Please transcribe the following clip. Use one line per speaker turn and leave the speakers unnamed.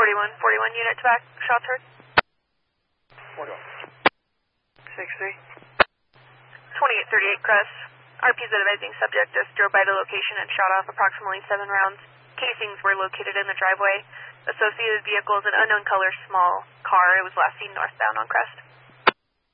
41 unit to back, shots heard.
41.
6-3. 2838 Crest. RP's advising subject just drove by the location and shot off approximately 7 rounds. Casings were located in the driveway. Associated vehicles, an unknown color small car. It was last seen northbound on Crest.